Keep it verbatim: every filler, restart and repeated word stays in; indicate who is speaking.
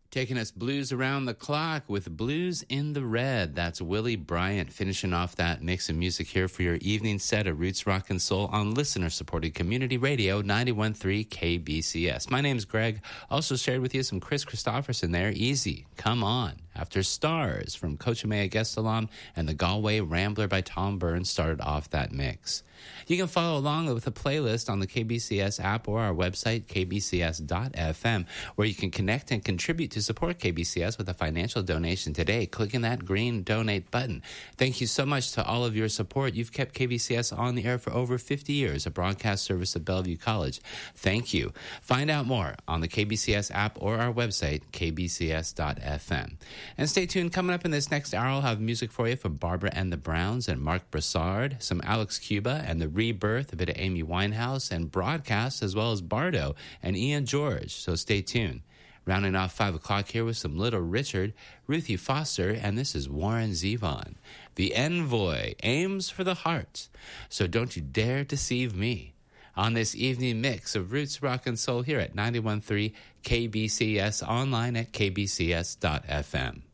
Speaker 1: Taking us blues around the clock with Blues in the Red. That's Willie Bryant finishing off that mix of music here for your evening set of Roots Rock and Soul on listener-supported community radio ninety-one point three K B C S. My name's Greg. Also shared with you some Chris Christopherson there. Easy. Come on. After Stars from Coachemea Gestalom and the Galway Rambler by Tom Burns started off that mix. You can follow along with a playlist on the K B C S app or our website, k b c s dot f m, where you can connect and contribute to support K B C S with a financial donation today, clicking that green donate button. Thank you so much to all of your support. You've kept K B C S on the air for over fifty years, a broadcast service of Bellevue College. Thank you. Find out more on the K B C S app or our website, k b c s dot f m. And stay tuned. Coming up in this next hour, I'll have music for you from Barbara and the Browns and Mark Broussard, some Alex Cuba and the Rebirth, a bit of Amy Winehouse, and broadcasts as well as Bardo and Ian George. So stay tuned. Rounding off five o'clock here with some Little Richard, Ruthie Foster, and this is Warren Zevon. The Envoy aims for the heart, so don't you dare deceive me. On this evening mix of Roots, Rock, and Soul here at ninety-one point three K B C S, online at k b c s dot f m.